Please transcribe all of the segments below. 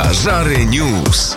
Żary News.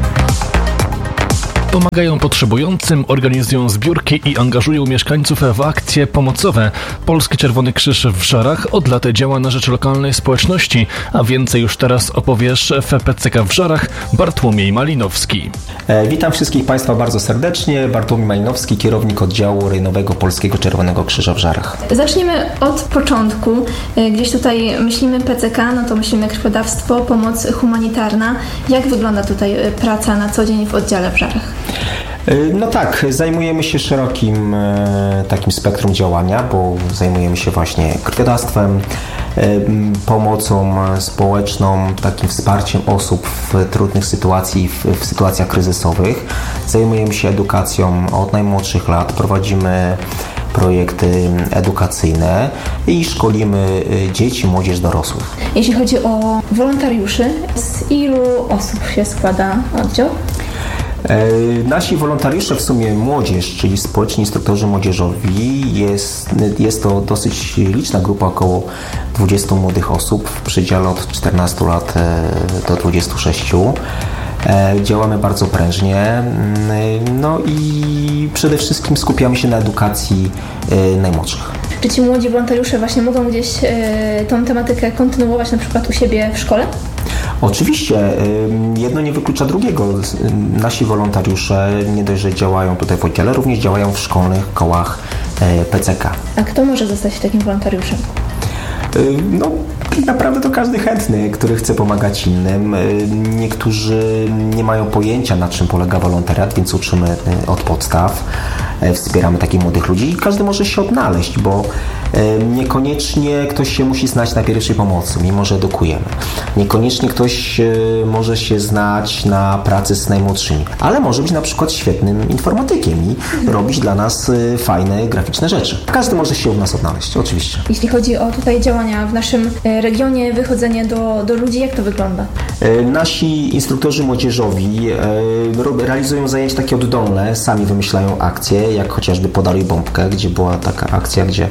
Pomagają potrzebującym, organizują zbiórki i angażują mieszkańców w akcje pomocowe. Polski Czerwony Krzyż w Żarach od lat działa na rzecz lokalnej społeczności, a więcej już teraz opowie szef PCK w Żarach Bartłomiej Malinowski. Witam wszystkich Państwa bardzo serdecznie. Bartłomiej Malinowski, kierownik oddziału rejonowego Polskiego Czerwonego Krzyża w Żarach. Zaczniemy od początku. Gdzieś tutaj myślimy PCK, no to myślimy krwiodawstwo, pomoc humanitarna. Jak wygląda tutaj praca na co dzień w oddziale w Żarach? No tak, zajmujemy się szerokim takim spektrum działania, bo zajmujemy się właśnie krwiodawstwem, pomocą społeczną, takim wsparciem osób w trudnych sytuacjach, w sytuacjach kryzysowych. Zajmujemy się edukacją od najmłodszych lat, prowadzimy projekty edukacyjne i szkolimy dzieci, młodzież, dorosłych. Jeśli chodzi o wolontariuszy, z ilu osób się składa oddział? Nasi wolontariusze, w sumie młodzież, czyli społeczni instruktorzy młodzieżowi, jest to dosyć liczna grupa, około 20 młodych osób w przedziale od 14 lat do 26. Działamy bardzo prężnie, no i przede wszystkim skupiamy się na edukacji najmłodszych. Czy ci młodzi wolontariusze właśnie mogą gdzieś tą tematykę kontynuować na przykład u siebie w szkole? Oczywiście, jedno nie wyklucza drugiego. Nasi wolontariusze nie dość, że działają tutaj w oddziale, również działają w szkolnych kołach PCK. A kto może zostać takim wolontariuszem? No, tak naprawdę to każdy chętny, który chce pomagać innym. Niektórzy nie mają pojęcia, na czym polega wolontariat, więc uczymy od podstaw. Wspieramy takich młodych ludzi i każdy może się odnaleźć, bo niekoniecznie ktoś się musi znać na pierwszej pomocy, mimo że edukujemy. Niekoniecznie ktoś może się znać na pracy z najmłodszymi, ale może być na przykład świetnym informatykiem i robić dla nas fajne, graficzne rzeczy. Każdy może się u nas odnaleźć, oczywiście. Jeśli chodzi o tutaj działania w naszym regionie, wychodzenie do ludzi, jak to wygląda? Nasi instruktorzy młodzieżowi realizują zajęcia takie oddolne, sami wymyślają akcje, jak chociażby Podaruj bombkę, gdzie była taka akcja, gdzie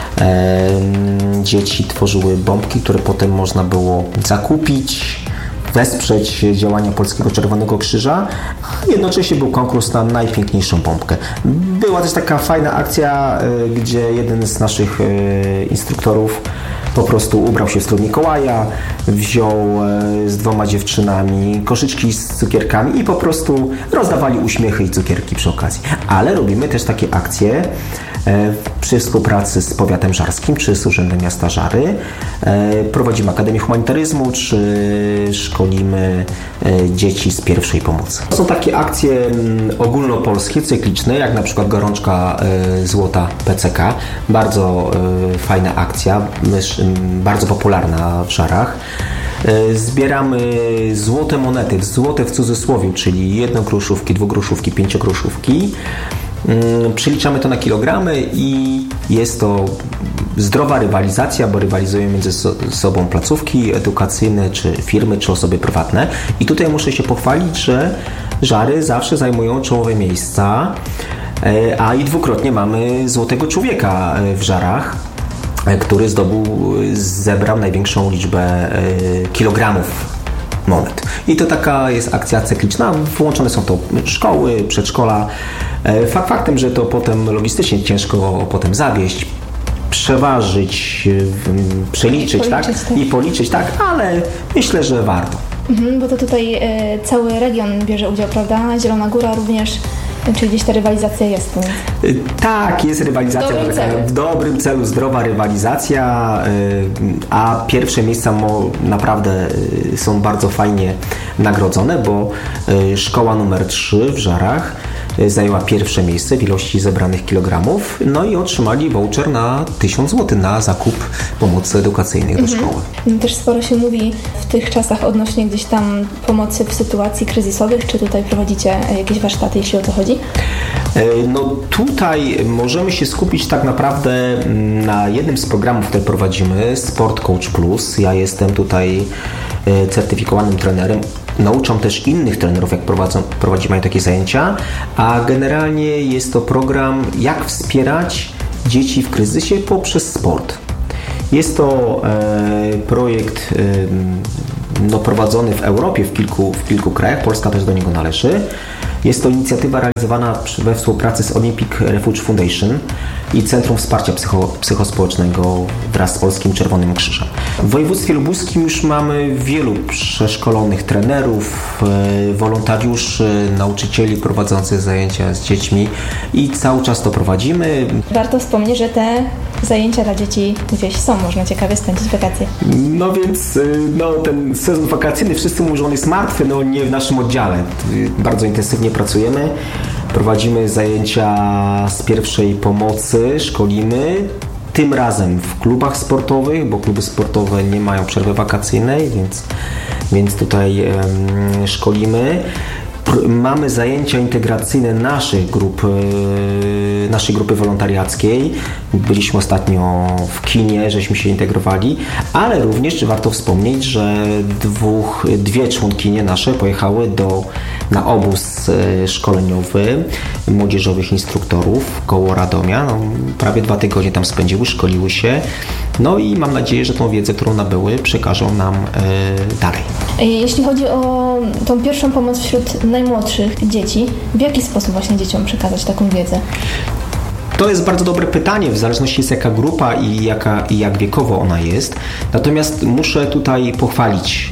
dzieci tworzyły bombki, które potem można było zakupić, wesprzeć działania Polskiego Czerwonego Krzyża, a jednocześnie był konkurs na najpiękniejszą bombkę. Była też taka fajna akcja, gdzie jeden z naszych instruktorów po prostu ubrał się w strój Mikołaja, wziął z 2 dziewczynami koszyczki z cukierkami i po prostu rozdawali uśmiechy i cukierki przy okazji. Ale robimy też takie akcje przy współpracy z Powiatem Żarskim czy z Urzędem Miasta Żary. Prowadzimy Akademię Humanitaryzmu czy szkolimy dzieci z pierwszej pomocy. Są takie akcje ogólnopolskie, cykliczne, jak na przykład Gorączka Złota PCK. Bardzo fajna akcja, bardzo popularna w Żarach. Zbieramy złote monety, złote w cudzysłowie, czyli 1 groszówki, 2 groszówki, 5 groszówki. Przeliczamy to na kilogramy i jest to zdrowa rywalizacja, bo rywalizują między sobą placówki edukacyjne, czy firmy, czy osoby prywatne. I tutaj muszę się pochwalić, że Żary zawsze zajmują czołowe miejsca, a i dwukrotnie mamy Złotego Człowieka w Żarach, który zebrał największą liczbę kilogramów monet. I to taka jest akcja cykliczna. Włączone są to szkoły, przedszkola. Faktem, że to potem logistycznie ciężko potem zawieźć, przeważyć, przeliczyć, i policzyć, ale myślę, że warto. Bo to tutaj cały region bierze udział, prawda? Zielona Góra również. Czyli gdzieś ta rywalizacja jest tu? Tak, jest rywalizacja w dobrym celu, zdrowa rywalizacja, a pierwsze miejsca naprawdę są bardzo fajnie nagrodzone, bo szkoła numer 3 w Żarach zajęła pierwsze miejsce w ilości zebranych kilogramów, no i otrzymali voucher na 1000 zł na zakup pomocy edukacyjnej do szkoły. Też sporo się mówi w tych czasach odnośnie gdzieś tam pomocy w sytuacji kryzysowych. Czy tutaj prowadzicie jakieś warsztaty, jeśli o to chodzi? No tutaj możemy się skupić tak naprawdę na jednym z programów, które prowadzimy, Sport Coach Plus. Ja jestem tutaj certyfikowanym trenerem. Nauczam też innych trenerów, jak mają takie zajęcia, a generalnie jest to program, jak wspierać dzieci w kryzysie poprzez sport. Jest to projekt prowadzony w Europie, w kilku krajach. Polska też do niego należy. Jest to inicjatywa realizowana we współpracy z Olympic Refuge Foundation i Centrum Wsparcia Psychospołecznego wraz z Polskim Czerwonym Krzyżem. W województwie lubuskim już mamy wielu przeszkolonych trenerów, wolontariuszy, nauczycieli prowadzących zajęcia z dziećmi i cały czas to prowadzimy. Warto wspomnieć, że te zajęcia dla dzieci gdzieś są, można ciekawie spędzić wakacje. No więc ten sezon wakacyjny, wszyscy mówią, że on jest martwy, nie w naszym oddziale. Bardzo intensywnie pracujemy, prowadzimy zajęcia z pierwszej pomocy, szkolimy. Tym razem w klubach sportowych, bo kluby sportowe nie mają przerwy wakacyjnej, więc tutaj szkolimy. Mamy zajęcia integracyjne naszej grupy wolontariackiej. Byliśmy ostatnio w kinie, żeśmy się integrowali, ale również warto wspomnieć, że dwie członkinie nasze pojechały na obóz szkoleniowy młodzieżowych instruktorów koło Radomia. Prawie 2 tygodnie tam spędziły, szkoliły się. I mam nadzieję, że tą wiedzę, którą nabyły, przekażą nam dalej. Jeśli chodzi o tą pierwszą pomoc wśród najmłodszych dzieci, w jaki sposób właśnie dzieciom przekazać taką wiedzę? To jest bardzo dobre pytanie, w zależności jest jaka grupa i jak wiekowo ona jest. Natomiast muszę tutaj pochwalić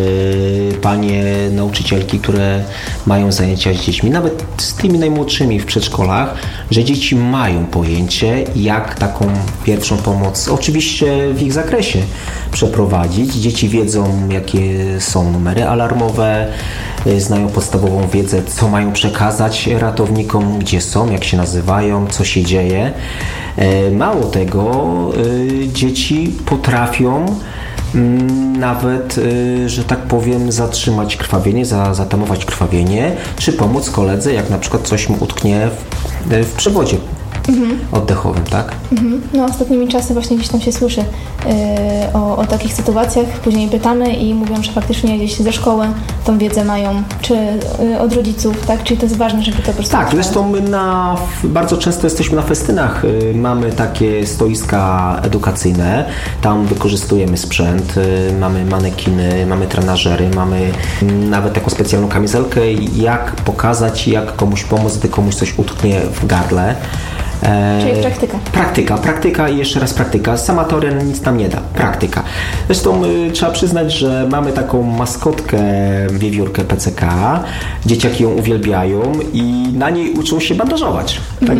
panie nauczycielki, które mają zajęcia z dziećmi, nawet z tymi najmłodszymi w przedszkolach, że dzieci mają pojęcie, jak taką pierwszą pomoc, oczywiście w ich zakresie, przeprowadzić. Dzieci wiedzą, jakie są numery alarmowe, znają podstawową wiedzę, co mają przekazać ratownikom, gdzie są, jak się nazywają, co się dzieje. Mało tego, dzieci potrafią nawet, że tak powiem, zatrzymać krwawienie, zatamować krwawienie, czy pomóc koledze, jak na przykład coś mu utknie w przewodzie oddechowym, tak? Ostatnimi czasy właśnie gdzieś tam się słyszy o takich sytuacjach, później pytamy i mówią, że faktycznie gdzieś ze szkoły tą wiedzę mają, czy od rodziców, tak? Czyli to jest ważne, żeby to po prostu... Tak, zresztą my bardzo często jesteśmy na festynach, mamy takie stoiska edukacyjne, tam wykorzystujemy sprzęt, mamy manekiny, mamy trenażery, mamy nawet taką specjalną kamizelkę, jak pokazać, jak komuś pomóc, gdy komuś coś utknie w gardle. Czyli praktyka. Praktyka i jeszcze raz praktyka. Sama teoria nic nam nie da. Praktyka. Zresztą trzeba przyznać, że mamy taką maskotkę, wiewiórkę PCK. Dzieciaki ją uwielbiają i na niej uczą się bandażować.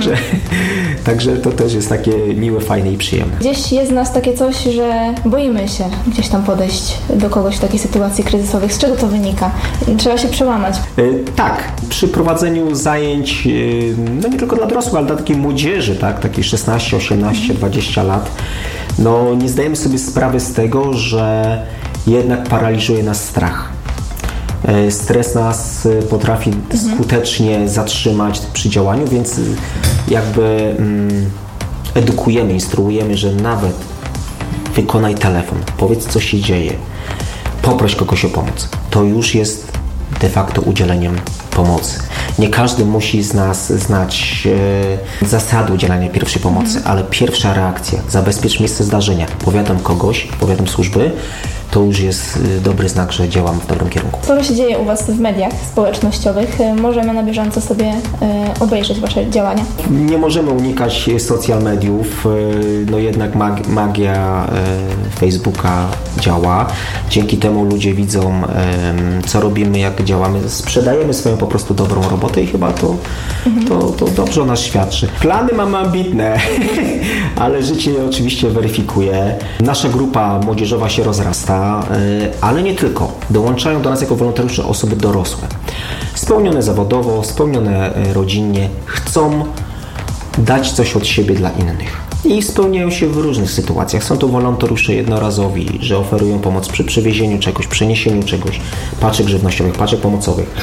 Także to też jest takie miłe, fajne i przyjemne. Gdzieś jest w nas takie coś, że boimy się gdzieś tam podejść do kogoś w takiej sytuacji kryzysowej. Z czego to wynika? Trzeba się przełamać. Tak. Przy prowadzeniu zajęć, nie tylko dla dorosłych, ale dla takiej młodzieży, tak, takiej 16, 18, 20 lat, nie zdajemy sobie sprawy z tego, że jednak paraliżuje nas strach. Stres nas potrafi skutecznie zatrzymać przy działaniu, więc jakby edukujemy, instruujemy, że nawet wykonaj telefon, powiedz, co się dzieje, poproś kogoś o pomoc. To już jest de facto udzieleniem pomocy. Nie każdy musi z nas znać zasady udzielania pierwszej pomocy, ale pierwsza reakcja, zabezpiecz miejsce zdarzenia, powiadam kogoś, powiadam służby, to już jest dobry znak, że działam w dobrym kierunku. Co się dzieje u Was w mediach społecznościowych? Możemy na bieżąco sobie obejrzeć Wasze działania? Nie możemy unikać social mediów, jednak magia Facebooka działa. Dzięki temu ludzie widzą, co robimy, jak działamy. Sprzedajemy swoją po prostu dobrą robotę i chyba to dobrze o nas świadczy. Plany mamy ambitne, ale życie oczywiście weryfikuje. Nasza grupa młodzieżowa się rozrasta, ale nie tylko. Dołączają do nas jako wolontariusze osoby dorosłe. Spełnione zawodowo, spełnione rodzinnie, chcą dać coś od siebie dla innych. I spełniają się w różnych sytuacjach. Są to wolontariusze jednorazowi, że oferują pomoc przy przywiezieniu czegoś, przeniesieniu czegoś, paczek żywnościowych, paczek pomocowych.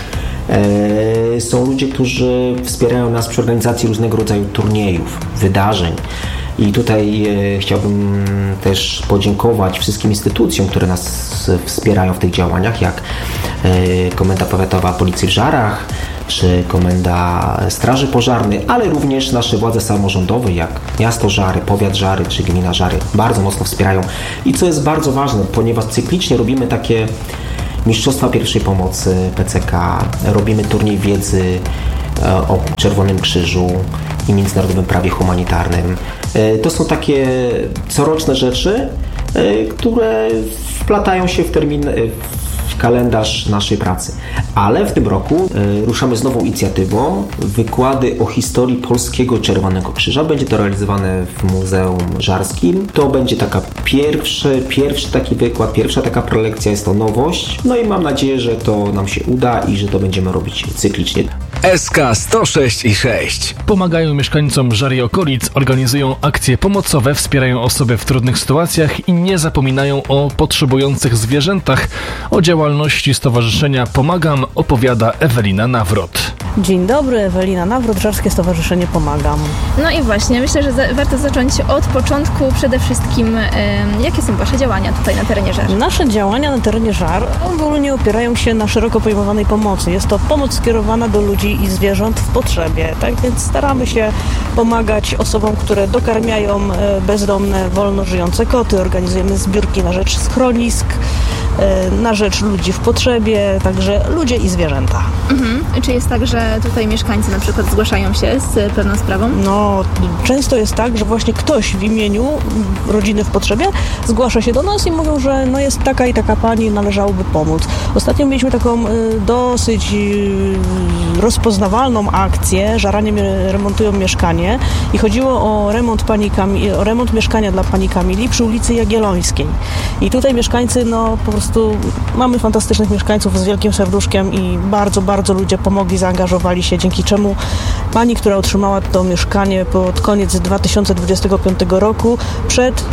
Są ludzie, którzy wspierają nas przy organizacji różnego rodzaju turniejów, wydarzeń. I tutaj chciałbym też podziękować wszystkim instytucjom, które nas wspierają w tych działaniach, jak Komenda Powiatowa Policji w Żarach, czy Komenda Straży Pożarnej, ale również nasze władze samorządowe, jak miasto Żary, powiat Żary, czy gmina Żary, bardzo mocno wspierają. I co jest bardzo ważne, ponieważ cyklicznie robimy takie mistrzostwa pierwszej pomocy PCK, robimy turniej wiedzy o Czerwonym Krzyżu i międzynarodowym prawie humanitarnym. To są takie coroczne rzeczy, które wplatają się w kalendarz naszej pracy. Ale w tym roku ruszamy z nową inicjatywą. Wykłady o historii Polskiego Czerwonego Krzyża. Będzie to realizowane w Muzeum Żarskim. To będzie taka pierwszy taki wykład, pierwsza taka prelekcja. Jest to nowość. No i mam nadzieję, że to nam się uda i że to będziemy robić cyklicznie. SK 106 i 6. Pomagają mieszkańcom Żar i okolic, organizują akcje pomocowe, wspierają osoby w trudnych sytuacjach i nie zapominają o potrzebujących zwierzętach. O działalności Stowarzyszenia Pomagam opowiada Ewelina Nawrot. Dzień dobry, Ewelina Nawrot, Żarskie Stowarzyszenie Pomagam. No i właśnie, myślę, że warto zacząć od początku. Przede wszystkim, jakie są Wasze działania tutaj na terenie Żar? Nasze działania na terenie Żar ogólnie opierają się na szeroko pojmowanej pomocy. Jest to pomoc skierowana do ludzi i zwierząt w potrzebie. Tak więc staramy się pomagać osobom, które dokarmiają bezdomne, wolno żyjące koty. Organizujemy zbiórki na rzecz schronisk, na rzecz ludzi w potrzebie, także ludzie i zwierzęta. Czy jest tak, że tutaj mieszkańcy na przykład zgłaszają się z pewną sprawą? No, często jest tak, że właśnie ktoś w imieniu rodziny w potrzebie zgłasza się do nas i mówią, że no jest taka i taka pani, należałoby pomóc. Ostatnio mieliśmy taką dosyć rozpoznawalną akcję. Żaranie remontują mieszkanie i chodziło o remont mieszkania dla pani Kamili przy ulicy Jagiellońskiej. I tutaj mieszkańcy, no po prostu mamy fantastycznych mieszkańców z wielkim serduszkiem i bardzo, bardzo ludzie pomogli, zaangażowali się, dzięki czemu pani, która otrzymała to mieszkanie pod koniec 2025 roku, przed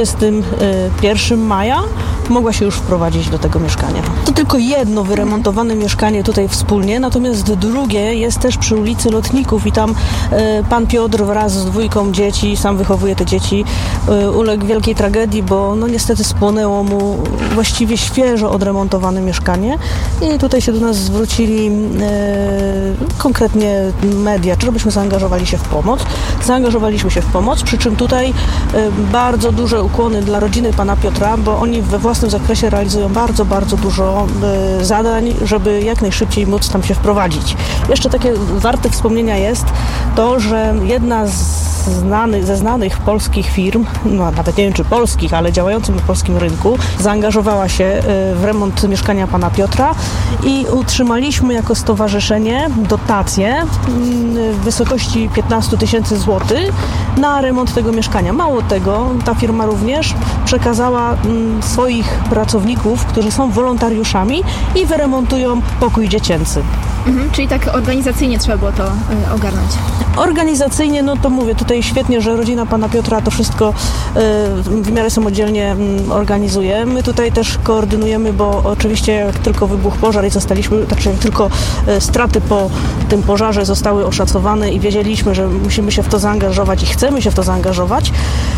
31 maja mogła się już wprowadzić do tego mieszkania. To tylko jedno wyremontowane mieszkanie tutaj wspólnie, natomiast drugie jest też przy ulicy Lotników i tam pan Piotr wraz z 2 dzieci, sam wychowuje te dzieci, uległ wielkiej tragedii, bo no niestety spłonęło mu właściwie świeżo odremontowane mieszkanie i tutaj się do nas zwrócili konkretnie media, żebyśmy zaangażowali się w pomoc. Zaangażowaliśmy się w pomoc, przy czym tutaj bardzo duże ukłony dla rodziny pana Piotra, bo oni we własnym zakresie realizują bardzo, bardzo dużo zadań, żeby jak najszybciej móc tam się wprowadzić. Jeszcze takie warte wspomnienia jest to, że jedna ze znanych polskich firm, no nawet nie wiem czy polskich, ale działających na polskim rynku, zaangażowała się w remont mieszkania pana Piotra i utrzymaliśmy jako stowarzyszenie dotację w wysokości 15 000 złotych na remont tego mieszkania. Mało tego, ta firma również przekazała swoich pracowników, którzy są wolontariuszami i wyremontują pokój dziecięcy. Czyli tak organizacyjnie trzeba było to ogarnąć. Organizacyjnie, no to mówię, tutaj świetnie, że rodzina pana Piotra to wszystko w miarę samodzielnie organizuje. My tutaj też koordynujemy, bo oczywiście jak tylko wybuchł pożar i zostaliśmy, znaczy jak tylko straty po tym pożarze zostały oszacowane i wiedzieliśmy, że musimy się w to zaangażować i chcemy się w to zaangażować,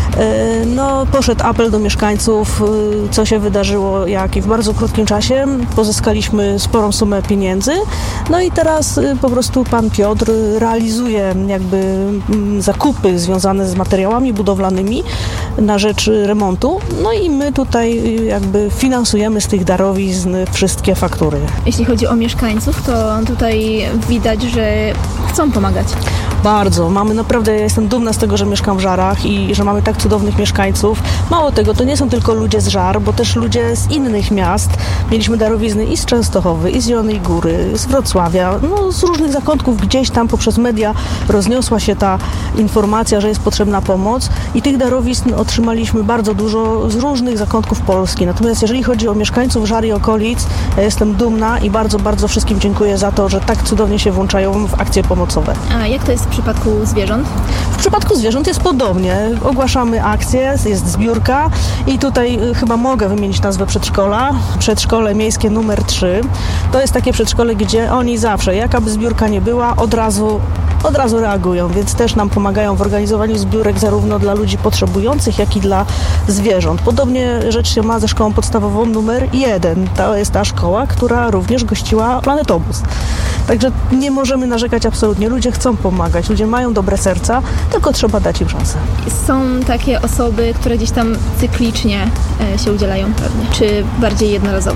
no poszedł apel do mieszkańców, co się wydarzyło, jak i w bardzo krótkim czasie pozyskaliśmy sporą sumę pieniędzy. No i teraz po prostu pan Piotr realizuje jakby zakupy związane z materiałami budowlanymi na rzecz remontu. No i my tutaj jakby finansujemy z tych darowizn wszystkie faktury. Jeśli chodzi o mieszkańców, to tutaj widać, że chcą pomagać. Bardzo. Mamy naprawdę, ja jestem dumna z tego, że mieszkam w Żarach i że mamy tak cudownych mieszkańców. Mało tego, to nie są tylko ludzie z Żar, bo też ludzie z innych miast. Mieliśmy darowizny i z Częstochowy, i z Zielonej Góry, z Wrocławia, no z różnych zakątków gdzieś tam poprzez media rozniosła się ta informacja, że jest potrzebna pomoc i tych darowizn otrzymaliśmy bardzo dużo z różnych zakątków Polski. Natomiast jeżeli chodzi o mieszkańców Żar i okolic, ja jestem dumna i bardzo, bardzo wszystkim dziękuję za to, że tak cudownie się włączają w akcje pomocowe. A jak to jest w przypadku zwierząt? W przypadku zwierząt jest podobnie. Ogłaszamy akcję, jest zbiórka i tutaj chyba mogę wymienić nazwę przedszkola. Przedszkole miejskie numer 3. To jest takie przedszkole, gdzie oni zawsze, jaka by zbiórka nie była, od razu reagują, więc też nam pomagają w organizowaniu zbiórek zarówno dla ludzi potrzebujących, jak i dla zwierząt. Podobnie rzecz się ma ze szkołą podstawową numer 1. To jest ta szkoła, która również gościła Planetobus. Także nie możemy narzekać absolutnie. Ludzie chcą pomagać, ludzie mają dobre serca, tylko trzeba dać im szansę. Są takie osoby, które gdzieś tam cyklicznie się udzielają pewnie, czy bardziej jednorazowo?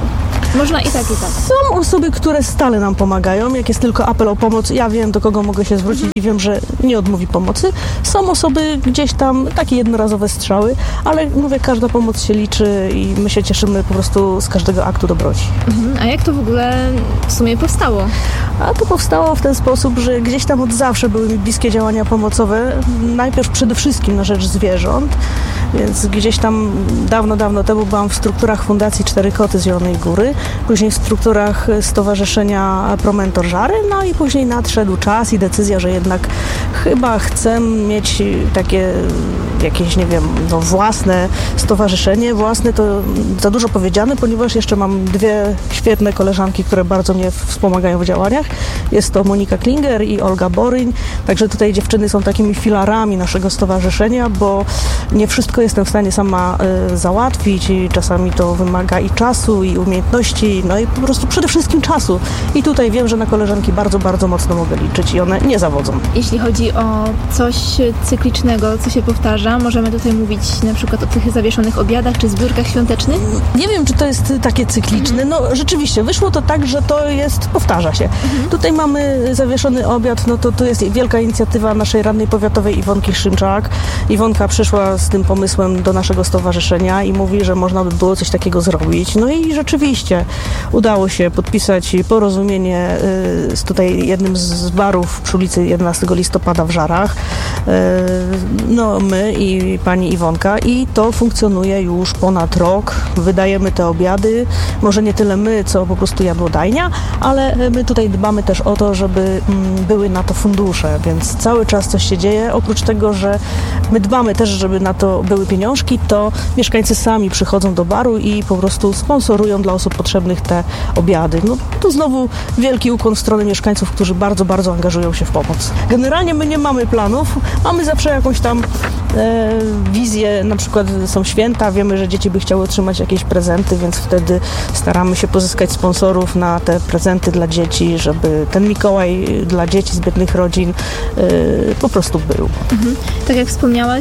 Można i tak, i tak. Są osoby, które stale nam pomagają. Jak jest tylko apel o pomoc, ja wiem, do kogo mogę się zwrócić i wiem, że nie odmówi pomocy. Są osoby gdzieś tam, takie jednorazowe strzały, ale mówię, każda pomoc się liczy i my się cieszymy po prostu z każdego aktu dobroci. A jak to w ogóle w sumie powstało? A to powstało w ten sposób, że gdzieś tam od zawsze były mi bliskie działania pomocowe. Najpierw przede wszystkim na rzecz zwierząt, więc gdzieś tam dawno temu byłam w strukturach Fundacji Cztery Koty z Zielonej Góry, później w strukturach Stowarzyszenia Promentor Żary, no i później nadszedł czas i decyzja, że jednak chyba chcę mieć takie jakieś, nie wiem, no własne stowarzyszenie. Własne to za dużo powiedziane, ponieważ jeszcze mam dwie świetne koleżanki, które bardzo mnie wspomagają w działaniach. Jest to Monika Klinger i Olga Boryń, także tutaj dziewczyny są takimi filarami naszego stowarzyszenia, bo nie wszystko jestem w stanie sama załatwić i czasami to wymaga i czasu, i umiejętności, no i po prostu przede wszystkim czasu. I tutaj wiem, że na koleżanki bardzo, bardzo mocno mogę liczyć i one nie zawodzą. Jeśli chodzi o coś cyklicznego, co się powtarza, możemy tutaj mówić na przykład o tych zawieszonych obiadach czy zbiórkach świątecznych? Nie wiem, czy to jest takie cykliczne. No rzeczywiście, wyszło to tak, że to jest, powtarza się. Tutaj mamy zawieszony obiad, no to tu jest wielka inicjatywa naszej radnej powiatowej Iwonki Szymczak. Iwonka przyszła z tym pomysłem do naszego stowarzyszenia i mówi, że można by było coś takiego zrobić. No i rzeczywiście udało się podpisać porozumienie z tutaj jednym z barów przy ulicy 11 listopada w Żarach. No my i pani Iwonka i to funkcjonuje już ponad rok. Wydajemy te obiady, może nie tyle my, co po prostu jadłodajnia, ale my tutaj dbamy też o to, żeby były na to fundusze, więc cały czas coś się dzieje. Oprócz tego, że my dbamy też, żeby na to były pieniążki, to mieszkańcy sami przychodzą do baru i po prostu sponsorują dla osób potrzebnych te obiady. No to znowu wielki ukłon w stronę mieszkańców, którzy bardzo, bardzo angażują się w pomoc. Generalnie my nie mamy planów, mamy zawsze jakąś tam wizję, na przykład są święta, wiemy, że dzieci by chciały otrzymać jakieś prezenty, więc wtedy staramy się pozyskać sponsorów na te prezenty dla dzieci, żeby ten Mikołaj dla dzieci z biednych rodzin po prostu był. Tak jak wspomniałaś,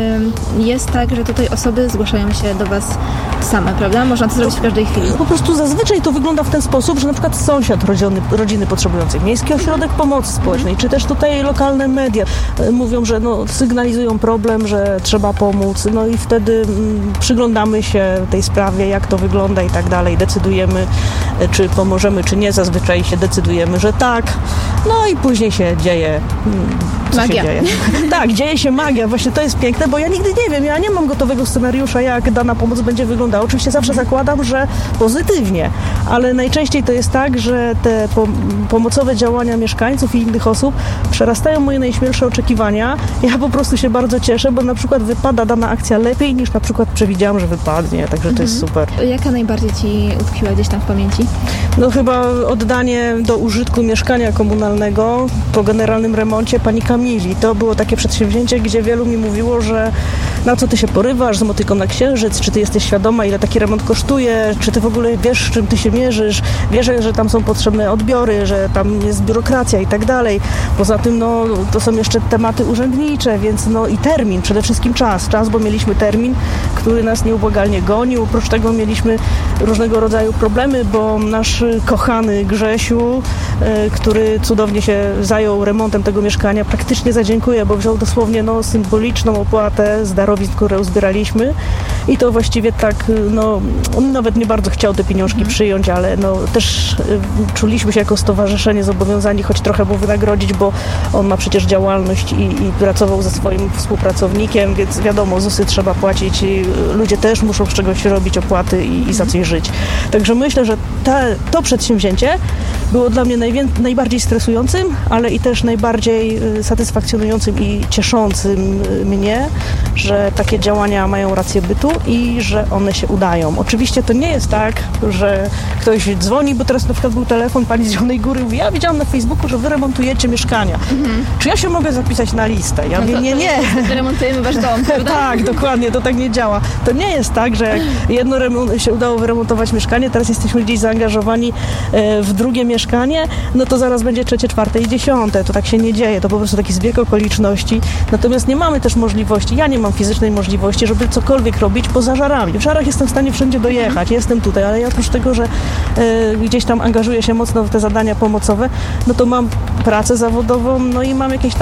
jest tak, że tutaj osoby zgłaszają się do Was same, prawda? Można to zrobić w każdej chwili. Po prostu zazwyczaj to wygląda w ten sposób, że na przykład sąsiad rodziny potrzebującej, Miejski Ośrodek Pomocy Społecznej, czy też tutaj lokalne media mówią, że no, sygnalizują problem, że trzeba pomóc, no i wtedy przyglądamy się tej sprawie, jak to wygląda i tak dalej, decydujemy, czy pomożemy, czy nie, zazwyczaj się decydujemy, że tak, no i później się dzieje, magia. Się dzieje. Tak, dzieje się magia, właśnie to jest piękne, bo ja nigdy nie wiem, ja nie mam gotowego scenariusza, jak dana pomoc będzie wyglądała. Oczywiście zawsze zakładam, że pozytywnie, ale najczęściej to jest tak, że te pomocowe działania mieszkańców i innych osób przerastają moje najśmielsze oczekiwania. Ja po prostu się bardzo cieszę, bo na przykład wypada dana akcja lepiej niż na przykład przewidziałam, że wypadnie, także to jest super. Jaka najbardziej Ci utkwiła gdzieś tam w pamięci? No chyba oddanie do użytku mieszkania komunalnego po generalnym remoncie pani Kamili. To było takie przedsięwzięcie, gdzie wielu mi mówiło, że na co ty się porywasz z motyką na księżyc, czy ty jesteś świadoma, ile taki remont kosztuje, czy ty w ogóle wiesz, z czym ty się mierzysz, wiesz, że tam są potrzebne odbiory, że tam jest biurokracja i tak dalej. Poza tym, no, to są jeszcze tematy urzędnicze, więc no i termin, przede wszystkim czas, bo mieliśmy termin, który nas nieubłagalnie gonił. Oprócz tego mieliśmy różnego rodzaju problemy, bo nasz kochany Grzesiu, który cudownie się zajął remontem tego mieszkania, praktycznie zadziękuję, bo wziął dosłownie no, symboliczną opłatę z darowizn, które uzbieraliśmy i to właściwie tak, no, on nawet nie bardzo chciał te pieniążki przyjąć, ale no, też czuliśmy się jako stowarzyszenie zobowiązani choć trochę mu wynagrodzić, bo on ma przecież działalność i pracował ze swoim współpracownikiem, więc wiadomo, ZUS-y trzeba płacić, ludzie też muszą z czegoś robić opłaty i za coś żyć. Także myślę, że to przedsięwzięcie było dla mnie najbardziej stresującym, ale i też najbardziej satysfakcjonującym i cieszącym mnie, że takie działania mają rację bytu i że one się udają. Oczywiście to nie jest tak, że ktoś dzwoni, bo teraz na przykład był telefon pani z Zielonej Góry, mówi, ja widziałam na Facebooku, że wy remontujecie mieszkania. Czy ja się mogę zapisać na listę? Ja mówię, nie. Remontujemy wasz dom, prawda? Tak, dokładnie, to tak nie działa. To nie jest tak, że jedno się udało wyremontować mieszkanie, teraz jesteśmy gdzieś zaangażowani w drugie mieszkanie, mieszkanie, no to zaraz będzie 3., 4. i 10. To tak się nie dzieje, to po prostu taki zbieg okoliczności. Natomiast nie mamy też możliwości, ja nie mam fizycznej możliwości, żeby cokolwiek robić poza Żarami. W Żarach jestem w stanie wszędzie dojechać, jestem tutaj, ale ja oprócz tego, że gdzieś tam angażuję się mocno w te zadania pomocowe, no to mam pracę zawodową, no i mam jakieś